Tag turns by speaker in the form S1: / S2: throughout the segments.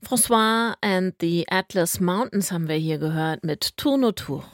S1: François and the Atlas Mountains haben wir hier gehört mit Tour no Tour.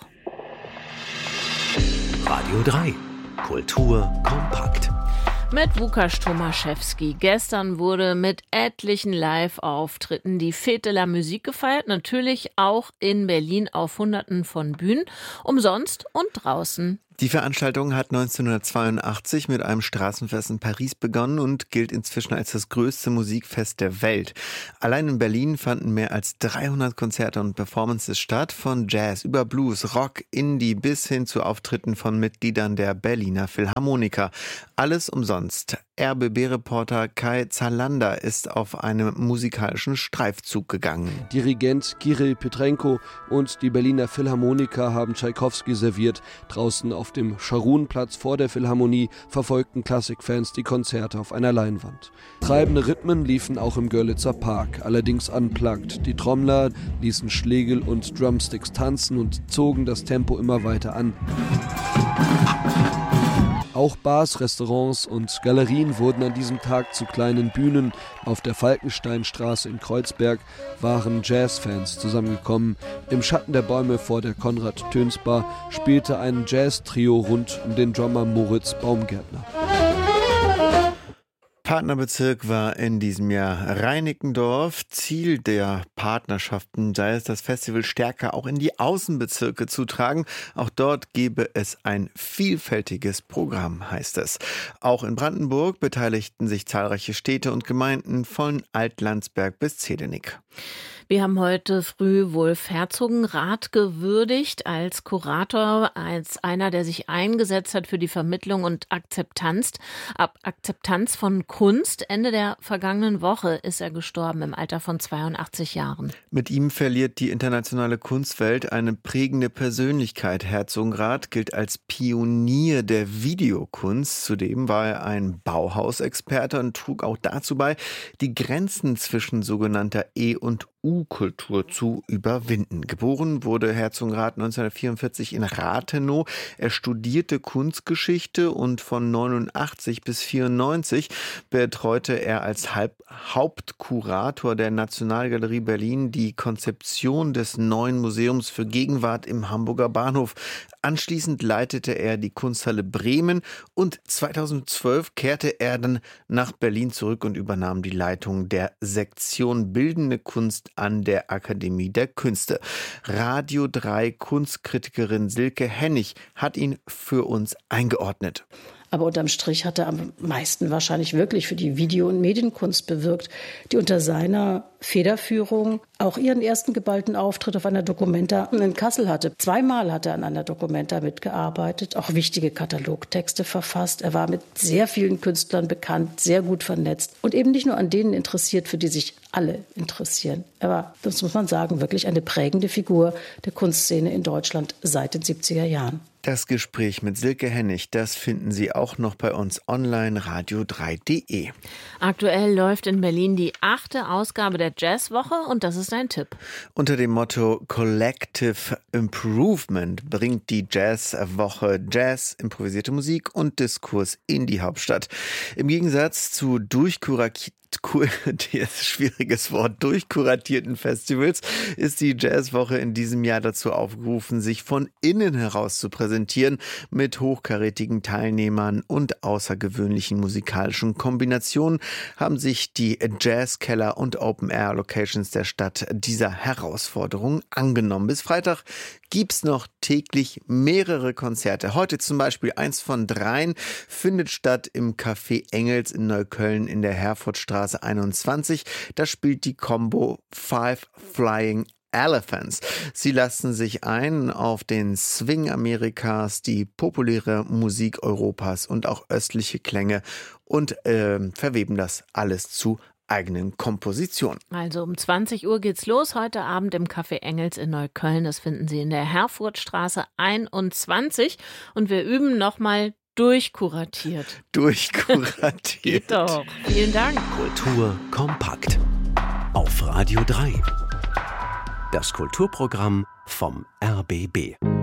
S2: Radio 3. Kultur kompakt.
S1: Mit Łukasz Tomaszewski. Gestern wurde mit etlichen Live-Auftritten die Fête de la Musique gefeiert. Natürlich auch in Berlin auf Hunderten von Bühnen. Umsonst und draußen.
S3: Die Veranstaltung hat 1982 mit einem Straßenfest in Paris begonnen und gilt inzwischen als das größte Musikfest der Welt. Allein in Berlin fanden mehr als 300 Konzerte und Performances statt, von Jazz über Blues, Rock, Indie bis hin zu Auftritten von Mitgliedern der Berliner Philharmoniker. Alles umsonst. RBB-Reporter Kai Zalander ist auf einem musikalischen Streifzug gegangen.
S4: Dirigent Kirill Petrenko und die Berliner Philharmoniker haben Tschaikowski serviert. Draußen auf dem Scharunplatz vor der Philharmonie verfolgten Klassikfans die Konzerte auf einer Leinwand. Treibende Rhythmen liefen auch im Görlitzer Park, allerdings unplugged. Die Trommler ließen Schlegel und Drumsticks tanzen und zogen das Tempo immer weiter an. Auch Bars, Restaurants und Galerien wurden an diesem Tag zu kleinen Bühnen. Auf der Falkensteinstraße in Kreuzberg waren Jazzfans zusammengekommen. Im Schatten der Bäume vor der Konrad-Töns-Bar spielte ein Jazz-Trio rund um den Drummer Moritz Baumgärtner.
S3: Partnerbezirk war in diesem Jahr Reinickendorf. Ziel der Partnerschaften sei es, das Festival stärker auch in die Außenbezirke zu tragen. Auch dort gebe es ein vielfältiges Programm, heißt es. Auch in Brandenburg beteiligten sich zahlreiche Städte und Gemeinden von Altlandsberg bis Zehdenick.
S1: Wir haben heute früh Wolf Herzogenrath gewürdigt als Kurator, als einer, der sich eingesetzt hat für die Vermittlung und Akzeptanz von Kunst. Ende der vergangenen Woche ist er gestorben im Alter von 82 Jahren.
S3: Mit ihm verliert die internationale Kunstwelt eine prägende Persönlichkeit. Herzogenrath gilt als Pionier der Videokunst. Zudem war er ein Bauhausexperte und trug auch dazu bei, die Grenzen zwischen sogenannter E- und U-Kultur zu überwinden. Geboren wurde Herzogenrath 1944 in Rathenow. Er studierte Kunstgeschichte und von 89 bis 94 betreute er als Hauptkurator der Nationalgalerie Berlin die Konzeption des neuen Museums für Gegenwart im Hamburger Bahnhof. Anschließend leitete er die Kunsthalle Bremen und 2012 kehrte er dann nach Berlin zurück und übernahm die Leitung der Sektion Bildende Kunst an der Akademie der Künste. Radio 3 Kunstkritikerin Silke Hennig hat ihn für uns eingeordnet.
S5: Aber unterm Strich hat er am meisten wahrscheinlich wirklich für die Video- und Medienkunst bewirkt, die unter seiner Federführung auch ihren ersten geballten Auftritt auf einer Documenta in Kassel hatte. 2-mal hat er an einer Documenta mitgearbeitet, auch wichtige Katalogtexte verfasst. Er war mit sehr vielen Künstlern bekannt, sehr gut vernetzt und eben nicht nur an denen interessiert, für die sich alle interessieren. Er war, das muss man sagen, wirklich eine prägende Figur der Kunstszene in Deutschland seit den 70er Jahren.
S3: Das Gespräch mit Silke Hennig, das finden Sie auch noch bei uns online, radio3.de.
S1: Aktuell läuft in Berlin die 8. Ausgabe der Jazzwoche und das ist ein Tipp.
S3: Unter dem Motto Collective Improvement bringt die Jazzwoche Jazz, improvisierte Musik und Diskurs in die Hauptstadt. Im Gegensatz zu durchkuratierten Festivals ist die Jazzwoche in diesem Jahr dazu aufgerufen, sich von innen heraus zu präsentieren mit hochkarätigen Teilnehmern und außergewöhnlichen musikalischen Kombinationen haben sich die Jazzkeller und Open-Air-Locations der Stadt dieser Herausforderung angenommen. Bis Freitag gibt's noch täglich mehrere Konzerte. Heute zum Beispiel 1 von 3 findet statt im Café Engels in Neukölln in der Herfordstraße 21. Da spielt die Combo Five Flying Elephants. Sie lassen sich ein auf den Swing Amerikas, die populäre Musik Europas und auch östliche Klänge und verweben das alles zu eigenen Kompositionen.
S1: Also um 20 Uhr geht's los heute Abend im Café Engels in Neukölln. Das finden Sie in der Herfordstraße 21 und wir üben nochmal durchkuratiert.
S3: Durchkuratiert.
S1: Doch. Vielen Dank.
S2: Kultur kompakt. Auf Radio 3. Das Kulturprogramm vom RBB.